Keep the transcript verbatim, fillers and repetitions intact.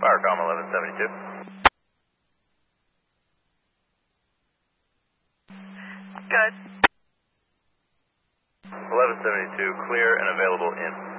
Firecom eleven seventy-two. Good. eleven seventy-two, clear and available in.